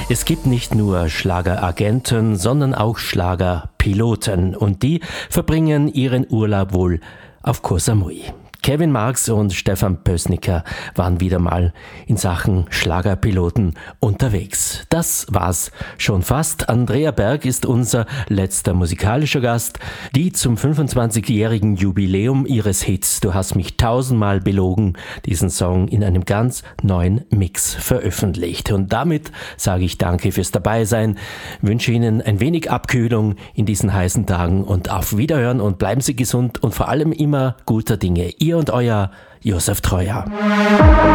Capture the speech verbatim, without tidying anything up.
Es gibt nicht nur Schlageragenten, sondern auch Schlagerpiloten und die verbringen ihren Urlaub wohl auf Koh Samui. Kevin Marx und Stefan Pößnicker waren wieder mal in Sachen Schlagerpiloten unterwegs. Das war's schon fast. Andrea Berg ist unser letzter musikalischer Gast, die zum fünfundzwanzigjährigen Jubiläum ihres Hits Du hast mich tausendmal belogen diesen Song in einem ganz neuen Mix veröffentlicht. Und damit sage ich danke fürs Dabeisein, wünsche Ihnen ein wenig Abkühlung in diesen heißen Tagen und auf Wiederhören und bleiben Sie gesund und vor allem immer guter Dinge. Ihr und euer Josef Treuer.